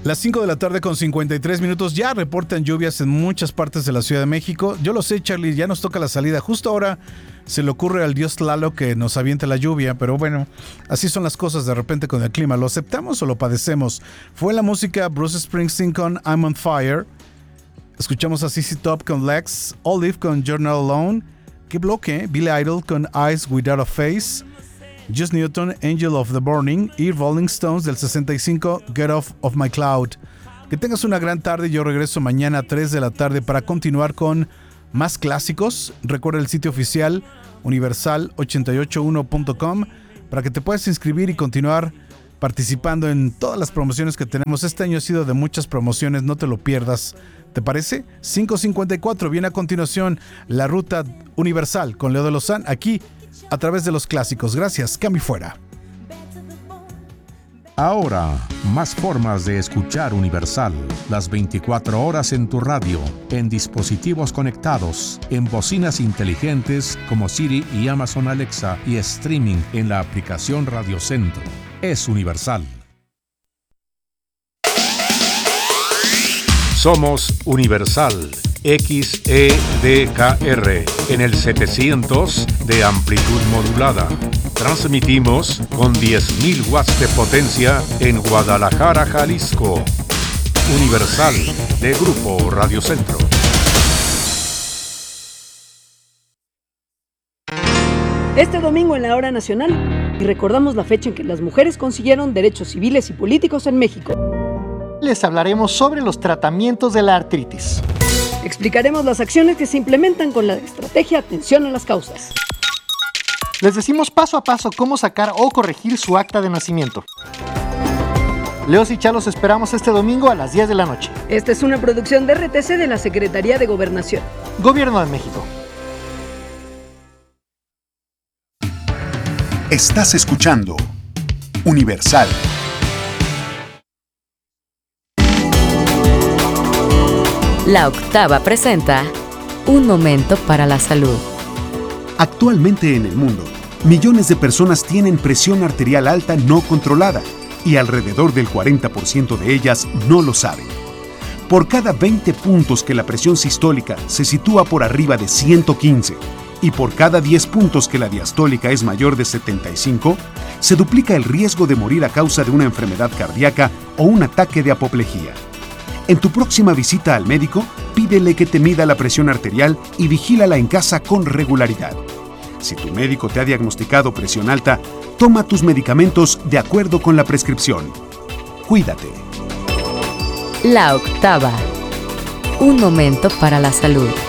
Las 5 de la tarde con 53 minutos. Ya reportan lluvias en muchas partes de la Ciudad de México. Yo lo sé, Charlie, ya nos toca la salida. Justo ahora se le ocurre al dios Tlaloc que nos aviente la lluvia, pero bueno, así son las cosas de repente con el clima. ¿Lo aceptamos o lo padecemos? Fue la música Bruce Springsteen con I'm on Fire. Escuchamos a ZZ Top con Lex, Olive con Journal Alone. ¿Qué bloque? Billy Idol con Eyes Without a Face. Just Newton, Angel of the Burning, y Rolling Stones del 65, Get Off of My Cloud. Que tengas una gran tarde. Yo regreso mañana a 3 de la tarde para continuar con más clásicos. Recuerda el sitio oficial universal881.com para que te puedas inscribir y continuar participando en todas las promociones que tenemos. Este año ha sido de muchas promociones, no te lo pierdas. ¿Te parece? 5:54, viene a continuación la Ruta Universal con Leo de Lozán, aquí a través de los clásicos. Gracias, cambio fuera. Ahora, más formas de escuchar Universal. Las 24 horas en tu radio, en dispositivos conectados, en bocinas inteligentes como Siri y Amazon Alexa y streaming en la aplicación Radio Centro. Es Universal. Somos Universal XEDKR en el 700 de amplitud modulada. Transmitimos con 10.000 watts de potencia en Guadalajara, Jalisco. Universal de Grupo Radio Centro. Este domingo en la Hora Nacional recordamos la fecha en que las mujeres consiguieron derechos civiles y políticos en México. Les hablaremos sobre los tratamientos de la artritis. Explicaremos las acciones que se implementan con la estrategia Atención a las Causas. Les decimos paso a paso cómo sacar o corregir su acta de nacimiento. Leos y Chá los esperamos este domingo a las 10 de la noche. Esta es una producción de RTC de la Secretaría de Gobernación. Gobierno de México. Estás escuchando Universal. La Octava presenta Un Momento para la Salud. Actualmente en el mundo, millones de personas tienen presión arterial alta no controlada y alrededor del 40% de ellas no lo saben. Por cada 20 puntos que la presión sistólica se sitúa por arriba de 115 y por cada 10 puntos que la diastólica es mayor de 75, se duplica el riesgo de morir a causa de una enfermedad cardíaca o un ataque de apoplejía. En tu próxima visita al médico, pídele que te mida la presión arterial y vigílala en casa con regularidad. Si tu médico te ha diagnosticado presión alta, toma tus medicamentos de acuerdo con la prescripción. Cuídate. La Octava. Un momento para la salud.